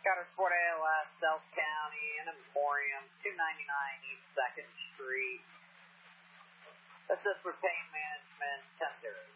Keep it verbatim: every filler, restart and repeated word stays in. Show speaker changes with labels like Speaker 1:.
Speaker 1: Scottish Ford A L S, South County, in Emporium, two ninety-nine East second Street. Assist with pain management, ten zero.